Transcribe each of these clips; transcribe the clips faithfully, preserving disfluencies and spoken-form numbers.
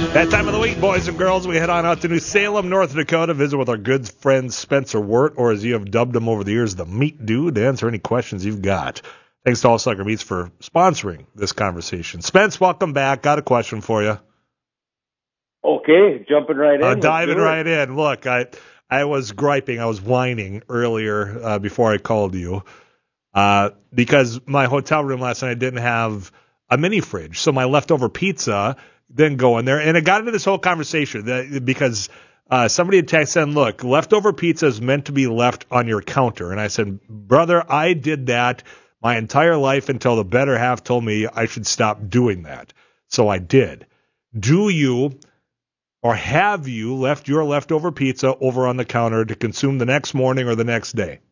That time of the week, boys and girls, we head on out to New Salem, North Dakota, visit with our good friend Spencer Wirt, or as you have dubbed him over the years, the Meat Dude, to answer any questions you've got. Thanks to All Sucker Meats for sponsoring this conversation. Spence, welcome back. Got a question for you. Okay, jumping right in. Uh, diving right in. Look, I I was griping, I was whining earlier uh, before I called you uh, because my hotel room last night didn't have a mini fridge, so my leftover pizza didn't go in there, and it got into this whole conversation that, because uh, somebody had texted saying, look, leftover pizza is meant to be left on your counter, and I said, brother, I did that my entire life until the better half told me I should stop doing that. So I did. Do you or have you left your leftover pizza over on the counter to consume the next morning or the next day?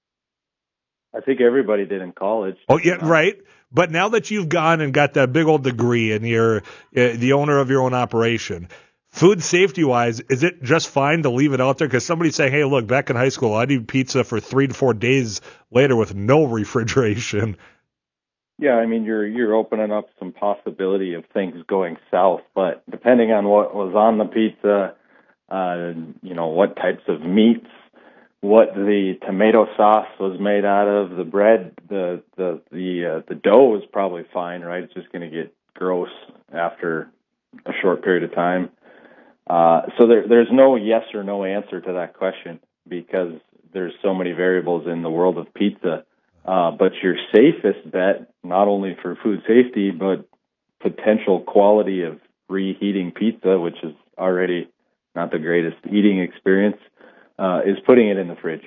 I think everybody did in college. Oh, yeah, right. But now that you've gone and got that big old degree and you're uh, the owner of your own operation, food safety-wise, is it just fine to leave it out there? Because somebody's saying, hey, look, back in high school, I'd eat pizza for three to four days later with no refrigeration. Yeah, I mean, you're you're opening up some possibility of things going south, but depending on what was on the pizza, uh, you know, what types of meats, what the tomato sauce was made out of, the bread, the the the uh, the dough is probably fine, right? It's just going to get gross after a short period of time. Uh, so there, there's no yes or no answer to that question because there's so many variables in the world of pizza. Uh, but your safest bet, not only for food safety, but potential quality of reheating pizza, which is already not the greatest eating experience, uh, is putting it in the fridge.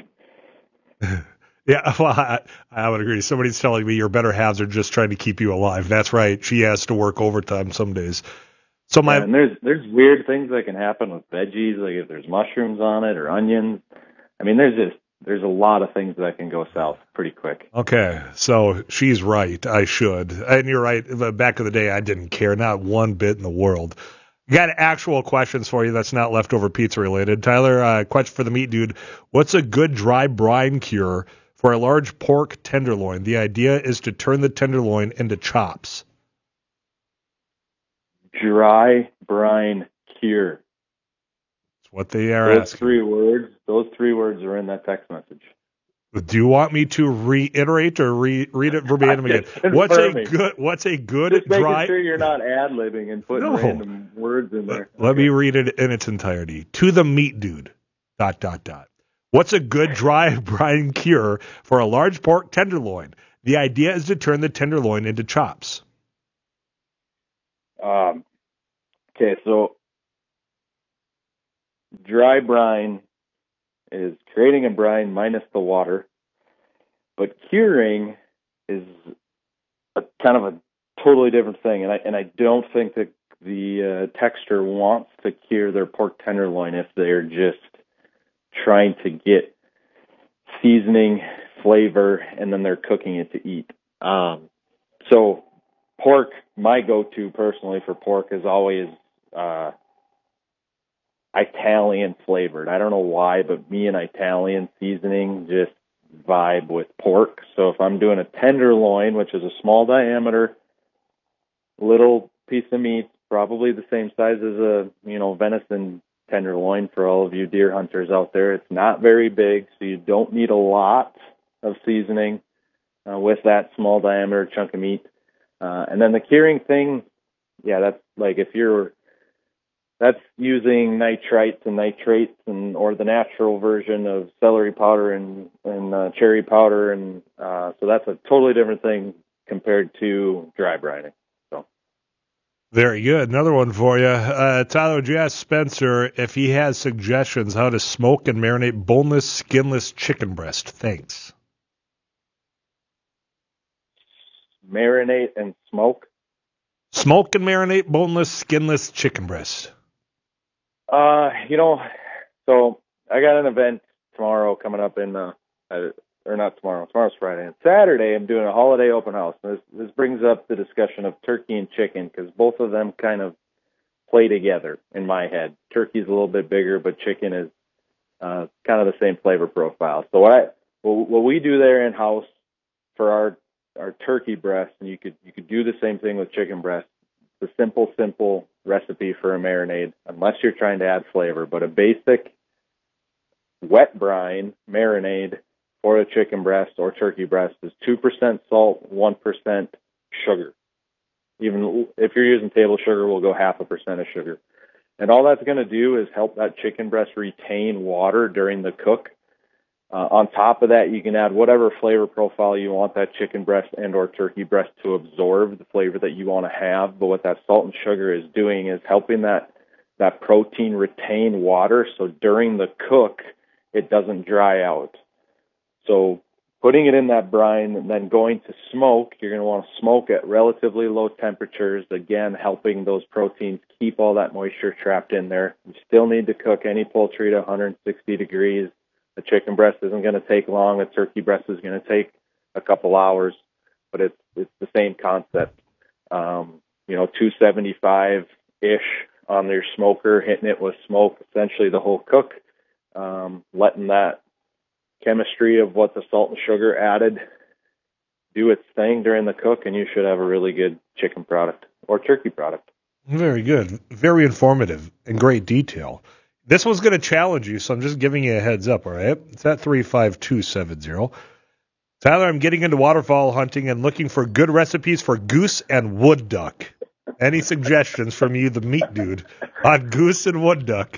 Yeah, well, I, I would agree. Somebody's telling me your better halves are just trying to keep you alive. That's right. She has to work overtime some days. So my yeah, and there's there's weird things that can happen with veggies, like if there's mushrooms on it or onions. I mean, there's just there's a lot of things that can go south pretty quick. Okay, so she's right. I should. And you're right. Back in the day, I didn't care, not one bit in the world. Got actual questions for you that's not leftover pizza related. Tyler, uh, question for the Meat Dude. What's a good dry brine cure for a large pork tenderloin? The idea is to turn the tenderloin into chops. Dry brine cure. That's what they are Those asking. three words, those three words are in that text message. Do you want me to reiterate or re- read it verbatim again? What's a good? What's a good Just making dry? sure you're not ad-libbing and putting No. random words in there. Let okay. me read it in its entirety. To the Meat Dude. Dot dot dot. What's a good dry brine cure for a large pork tenderloin? The idea is to turn the tenderloin into chops. Um. Okay, so dry brine is creating a brine minus the water, but curing is a kind of a totally different thing. And I and I don't think that the uh, texter wants to cure their pork tenderloin if they're just trying to get seasoning, flavor, and then they're cooking it to eat. Um, so pork, my go-to personally for pork is always uh, Italian flavored. I don't know why, but me and Italian seasoning just vibe with pork. So if I'm doing a tenderloin, which is a small diameter, little piece of meat, probably the same size as a, you know, venison tenderloin for all of you deer hunters out there. It's not very big, so you don't need a lot of seasoning uh, with that small diameter chunk of meat. Uh, and then the curing thing, yeah, that's like if you're That's using nitrites and nitrates, and or the natural version of celery powder and and uh, cherry powder, and uh, so that's a totally different thing compared to dry brining. So very good. Another one for you, uh, Tyler. Would you ask Spencer if he has suggestions how to smoke and marinate boneless, skinless chicken breast? Thanks. Marinate and smoke. Smoke and marinate boneless, skinless chicken breast. Uh, you know, so I got an event tomorrow coming up in, uh, uh, or not tomorrow, tomorrow's Friday. And Saturday I'm doing a holiday open house. This, this brings up the discussion of turkey and chicken because both of them kind of play together in my head. Turkey's a little bit bigger, but chicken is uh, kind of the same flavor profile. So what, I, what, what we do there in-house for our, our turkey breast, and you could, you could do the same thing with chicken breast, the simple, simple recipe for a marinade unless you're trying to add flavor. But a basic wet brine marinade for a chicken breast or turkey breast is two percent salt, one percent sugar. Even if you're using table sugar, we'll go half a percent of sugar. And all that's going to do is help that chicken breast retain water during the cook. Uh, on top of that, you can add whatever flavor profile you want that chicken breast and or turkey breast to absorb, the flavor that you want to have. But what that salt and sugar is doing is helping that, that protein retain water, so during the cook, it doesn't dry out. So putting it in that brine and then going to smoke, you're going to want to smoke at relatively low temperatures, again, helping those proteins keep all that moisture trapped in there. You still need to cook any poultry to one hundred sixty degrees. A chicken breast isn't going to take long. A turkey breast is going to take a couple hours, but it's it's the same concept. Um, you know, two seventy-five-ish on your smoker, hitting it with smoke essentially the whole cook, um, letting that chemistry of what the salt and sugar added do its thing during the cook, and you should have a really good chicken product or turkey product. Very good. Very informative and great detail. This one's going to challenge you, so I'm just giving you a heads up, all right? It's at three five two seven zero. Tyler, I'm getting into waterfowl hunting and looking for good recipes for goose and wood duck. Any suggestions from you, the meat dude, on goose and wood duck?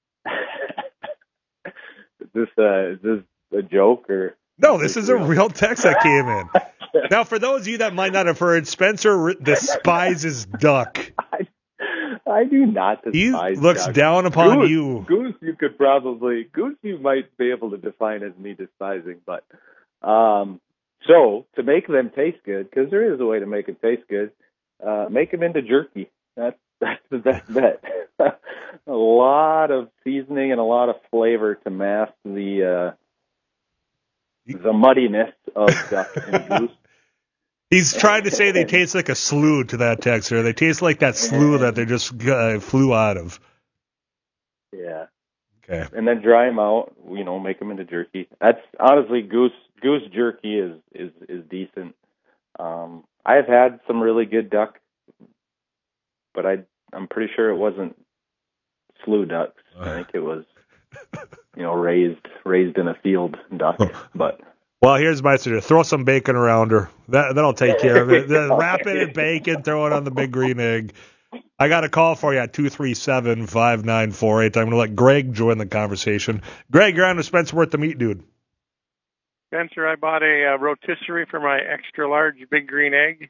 Is this, uh, is this a joke? Or No, this is a real text that came in. Now, for those of you that might not have heard, Spencer despises duck. I, I do not despise He looks duck. down upon goose, you. Goose, you could probably, goose you might be able to define as me despising, but, um, so to make them taste good, because there is a way to make it taste good, uh, make them into jerky. That's, that's the best bet. A lot of seasoning and a lot of flavor to mask the, uh, the muddiness of duck and goose. He's trying to say they taste like a slough to that texter. They taste like that slough that they just uh, flew out of. Yeah. Okay. And then dry them out. You know, make them into jerky. That's honestly goose goose jerky is is is decent. Um, I've had some really good duck, but I I'm pretty sure it wasn't slough ducks. I think it was, you know, raised raised in a field duck, but. Well, here's my suggestion. Throw some bacon around her. That, that'll take care of it. Wrap it in bacon, throw it on the big green egg. I got a call for you at two three seven, five nine four eight. I'm going to let Greg join the conversation. Greg, you're on with Spencer Worth, the meat dude. Spencer, I bought a uh, rotisserie for my extra large big green egg.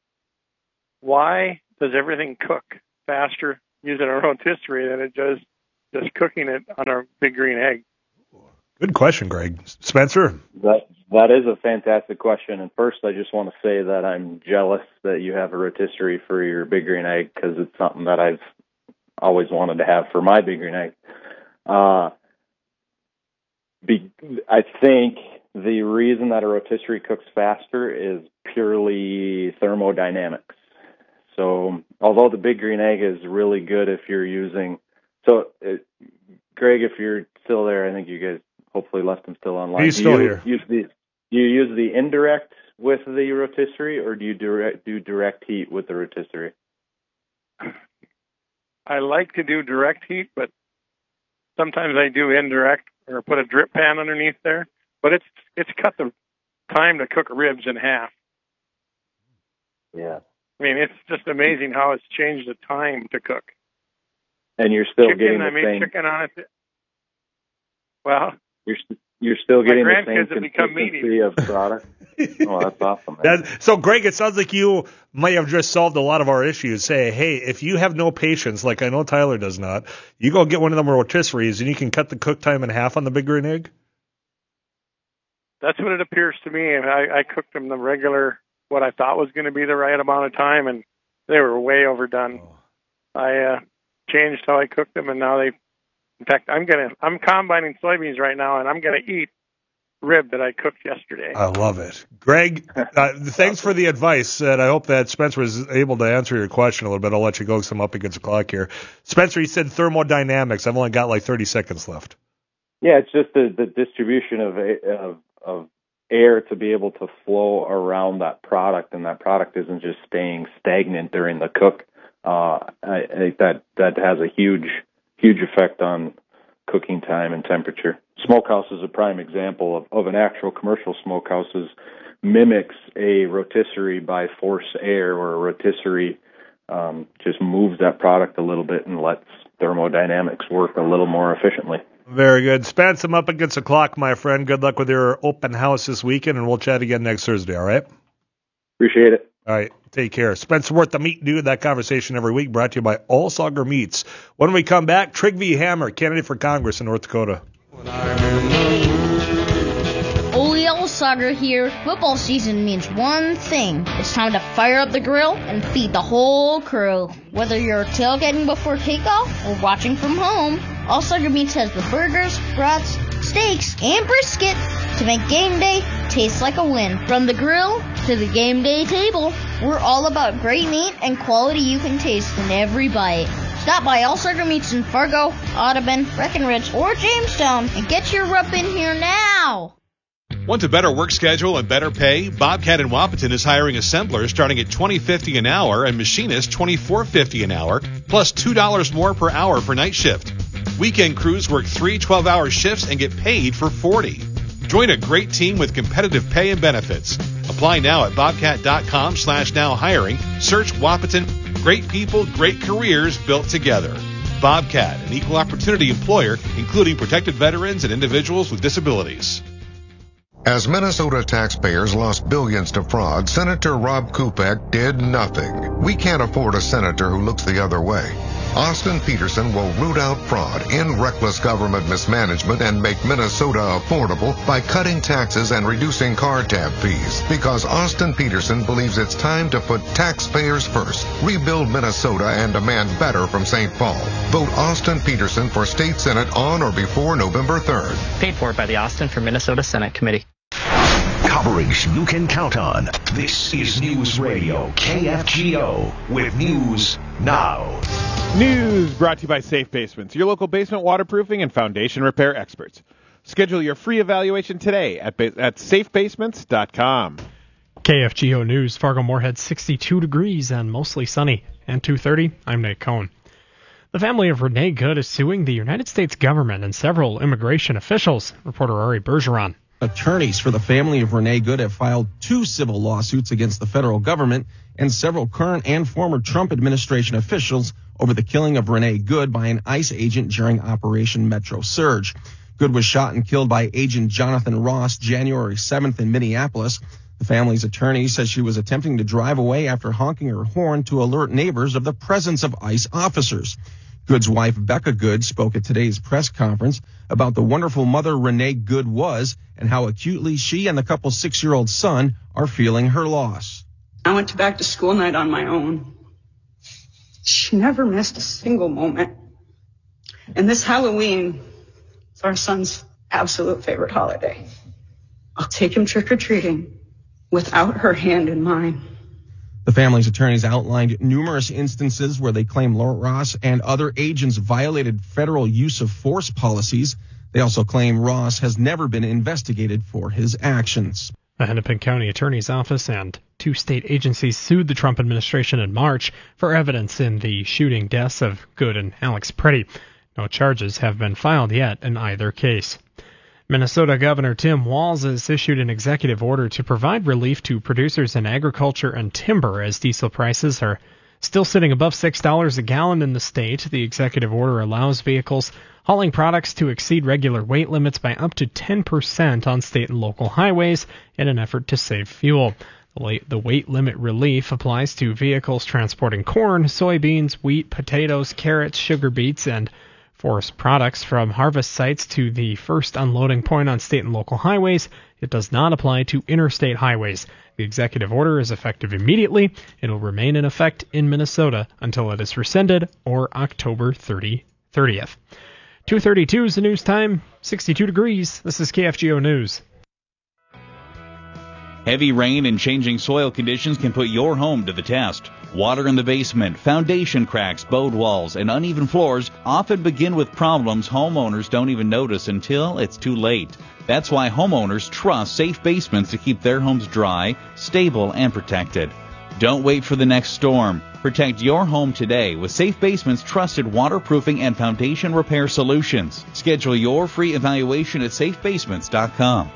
Why does everything cook faster using a rotisserie than it does just cooking it on a big green egg? Good question, Greg. Spencer? That that is a fantastic question. And first, I just want to say that I'm jealous that you have a rotisserie for your big green egg, because it's something that I've always wanted to have for my big green egg. Uh, be, I think the reason that a rotisserie cooks faster is purely thermodynamics. So, although the big green egg is really good if you're using, so it, Greg, if you're still there, I think you guys hopefully left him still online. He's do still you here. Use the, do you use the indirect with the rotisserie, or do you direct, do direct heat with the rotisserie? I like to do direct heat, but sometimes I do indirect or put a drip pan underneath there. But it's it's cut the time to cook ribs in half. Yeah. I mean, it's just amazing how it's changed the time to cook. And you're still chicken, getting the I made same. chicken on it. Well, You're you're still getting the same grandkids have become consistency of product. Oh, that's awesome. Man. That, so, Greg, it sounds like you might have just solved a lot of our issues. Say, hey, if you have no patience, like I know Tyler does not, you go get one of them rotisseries and you can cut the cook time in half on the big green egg? that's what it appears to me. And I, I cooked them the regular, what I thought was going to be the right amount of time, and they were way overdone. Oh. I uh, changed how I cooked them, and now they. In fact, I'm gonna I'm combining soybeans right now, and I'm gonna eat rib that I cooked yesterday. I love it. Greg, uh, thanks for the advice, and I hope that Spencer was able to answer your question a little bit. I'll let you go because I'm up against the clock here. Spencer, you said thermodynamics. I've only got like thirty seconds left. Yeah, it's just the, the distribution of, of of air to be able to flow around that product, and that product isn't just staying stagnant during the cook. uh, I, I think that that has a huge, huge effect on cooking time and temperature. Smokehouse is a prime example of, of an actual commercial smokehouse. Mimics a rotisserie by force air, or a rotisserie um, just moves that product a little bit and lets thermodynamics work a little more efficiently. Very good. Spence, I'm up against the clock, my friend. Good luck with your open house this weekend, and we'll chat again next Thursday, all right? Appreciate it. All right, take care. Spencer Worth, the Meat Dude, that conversation every week, brought to you by All Sauger Meats. When we come back, Trygve Hammer, candidate for Congress in North Dakota. Ole Allsager here. Football season means one thing. It's time to fire up the grill and feed the whole crew. Whether you're tailgating before kickoff or watching from home, Allsager Meats has the burgers, brats, steaks, and brisket to make game day taste like a win. From the grill to the game day table, we're all about great meat and quality you can taste in every bite. Stop by Allsager Meats in Fargo, Audubon, Breckenridge, or Jamestown and get your rub in here now. Want a better work schedule and better pay? Bobcat in Wahpeton is hiring assemblers starting at twenty fifty an hour and machinists twenty-four fifty an hour, plus two dollars more per hour for night shift. Weekend crews work three twelve-hour shifts and get paid for forty. Join a great team with competitive pay and benefits. Apply now at bobcat.com slash now hiring. Search Wahpeton. Great people, great careers built together. Bobcat, an equal opportunity employer, including protected veterans and individuals with disabilities. As Minnesota taxpayers lost billions to fraud, Senator Rob Kupek did nothing. We can't afford a senator who looks the other way. Austin Peterson will root out fraud, end reckless government mismanagement, and make Minnesota affordable by cutting taxes and reducing car tab fees. Because Austin Peterson believes it's time to put taxpayers first, rebuild Minnesota, and demand better from Saint Paul. Vote Austin Peterson for State Senate on or before November third. Paid for by the Austin for Minnesota Senate Committee. Coverage you can count on. This is News Radio K F G O with News Now. News brought to you by Safe Basements, your local basement waterproofing and foundation repair experts. Schedule your free evaluation today at ba- at safe basements dot com. K F G O News, Fargo-Moorhead sixty-two degrees and mostly sunny. And two thirty, I'm Nate Cohn. The family of Renee Good is suing the United States government and several immigration officials. Reporter Ari Bergeron. Attorneys for the family of Renee Good have filed two civil lawsuits against the federal government and several current and former Trump administration officials over the killing of Renee Good by an ICE agent during Operation Metro Surge. Good was shot and killed by Agent Jonathan Ross January seventh in Minneapolis. The family's attorney says she was attempting to drive away after honking her horn to alert neighbors of the presence of ICE officers. Good's wife, Becca Good, spoke at today's press conference about the wonderful mother Renee Good was and how acutely she and the couple's six-year-old son are feeling her loss. I went to back to school night on my own. She never missed a single moment. And this Halloween is our son's absolute favorite holiday. I'll take him trick-or-treating without her hand in mine. The family's attorneys outlined numerous instances where they claim Ross and other agents violated federal use of force policies. They also claim Ross has never been investigated for his actions. The Hennepin County Attorney's Office and two state agencies sued the Trump administration in March for evidence in the shooting deaths of Good and Alex Preddy. No charges have been filed yet in either case. Minnesota Governor Tim Walz has issued an executive order to provide relief to producers in agriculture and timber as diesel prices are still sitting above six dollars a gallon in the state. The executive order allows vehicles hauling products to exceed regular weight limits by up to ten percent on state and local highways in an effort to save fuel. The weight limit relief applies to vehicles transporting corn, soybeans, wheat, potatoes, carrots, sugar beets, and forest products from harvest sites to the first unloading point on state and local highways. It does not apply to interstate highways. The executive order is effective immediately. It will remain in effect in Minnesota until it is rescinded or October thirtieth. two thirty-two is the news time, sixty-two degrees. This is K F G O News. Heavy rain and changing soil conditions can put your home to the test. Water in the basement, foundation cracks, bowed walls, and uneven floors often begin with problems homeowners don't even notice until it's too late. That's why homeowners trust Safe Basements to keep their homes dry, stable, and protected. Don't wait for the next storm. Protect your home today with Safe Basement's trusted waterproofing and foundation repair solutions. Schedule your free evaluation at safe basements dot com.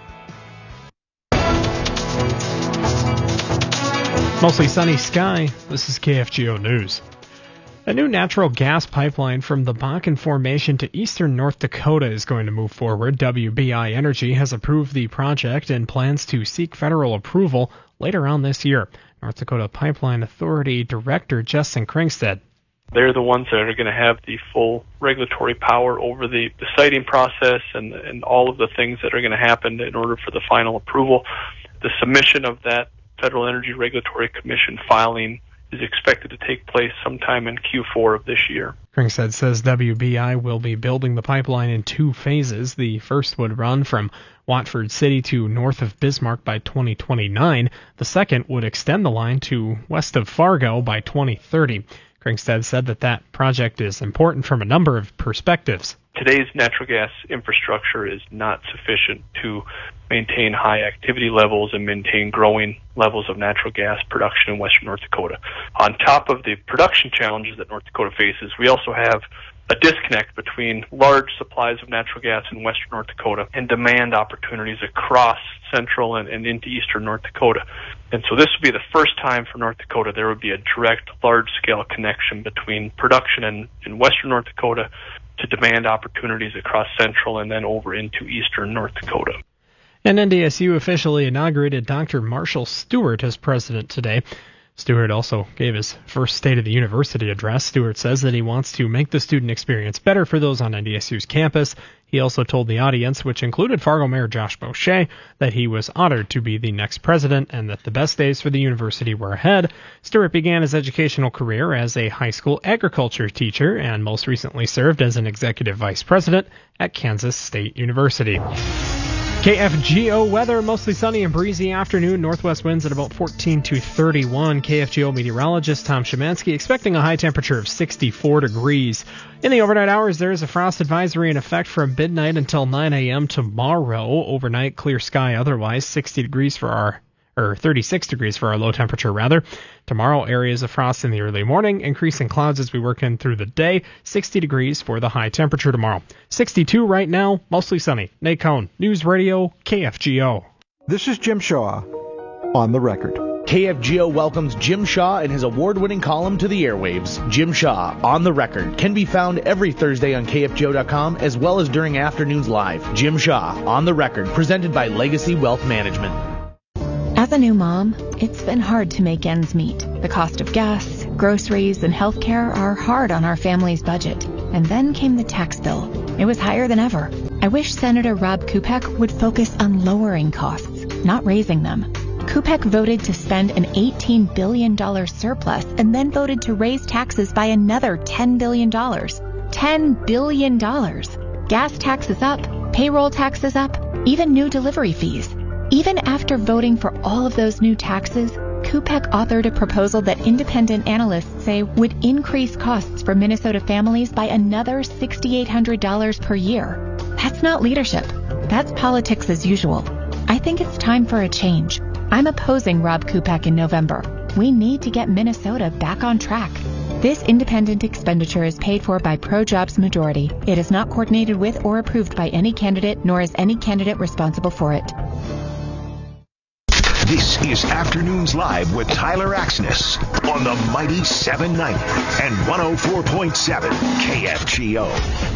Mostly sunny sky. This is K F G O News. A new natural gas pipeline from the Bakken Formation to eastern North Dakota is going to move forward. W B I Energy has approved the project and plans to seek federal approval later on this year. North Dakota Pipeline Authority Director Justin Kringstad. They're the ones that are going to have the full regulatory power over the, the siting process and, and all of the things that are going to happen in order for the final approval. The submission of that Federal Energy Regulatory Commission filing is expected to take place sometime in Q four of this year. Kringstad says W B I will be building the pipeline in two phases. The first would run from Watford City to north of Bismarck by twenty twenty-nine. The second would extend the line to west of Fargo by twenty thirty. Kringstad said that that project is important from a number of perspectives. Today's natural gas infrastructure is not sufficient to maintain high activity levels and maintain growing levels of natural gas production in western North Dakota. On top of the production challenges that North Dakota faces, we also have a disconnect between large supplies of natural gas in western North Dakota and demand opportunities across central and, and into eastern North Dakota. And so this would be the first time for North Dakota there would be a direct, large-scale connection between production in, in western North Dakota to demand opportunities across central and then over into eastern North Dakota. And N D S U officially inaugurated Doctor Marshall Stewart as president today. Stewart also gave his first State of the University address. Stewart says that he wants to make the student experience better for those on N D S U's campus. He also told the audience, which included Fargo Mayor Josh Boucher, that he was honored to be the next president and that the best days for the university were ahead. Stewart began his educational career as a high school agriculture teacher and most recently served as an executive vice president at Kansas State University. K F G O weather, mostly sunny and breezy afternoon. Northwest winds at about fourteen to thirty-one. K F G O meteorologist Tom Szymanski expecting a high temperature of sixty-four degrees. In the overnight hours, there is a frost advisory in effect from midnight until nine a.m. tomorrow. Overnight, clear sky otherwise. sixty degrees for our, or thirty-six degrees for our low temperature rather. Tomorrow, areas of frost in the early morning, increasing clouds as we work in through the day. sixty degrees for the high temperature tomorrow. sixty-two right now, mostly sunny. Nate Cohn, News Radio, K F G O. This is Jim Shaw on the record. K F G O welcomes Jim Shaw and his award-winning column to the airwaves. Jim Shaw, On the Record, can be found every Thursday on K F G O dot com as well as during afternoons live. Jim Shaw, On the Record, presented by Legacy Wealth Management. As a new mom, it's been hard to make ends meet. The cost of gas, groceries, and healthcare are hard on our family's budget. And then came the tax bill. It was higher than ever. I wish Senator Rob Kupek would focus on lowering costs, not raising them. Kupek voted to spend an eighteen billion dollars surplus and then voted to raise taxes by another ten billion dollars. ten billion dollars. Gas taxes up, payroll taxes up, even new delivery fees. Even after voting for all of those new taxes, Kupek authored a proposal that independent analysts say would increase costs for Minnesota families by another six thousand eight hundred dollars per year. That's not leadership. That's politics as usual. I think it's time for a change. I'm opposing Rob Kupek in November. We need to get Minnesota back on track. This independent expenditure is paid for by ProJobs Majority. It is not coordinated with or approved by any candidate, nor is any candidate responsible for it. This is Afternoons Live with Tyler Axness on the mighty seven ninety and one oh four point seven K F G O.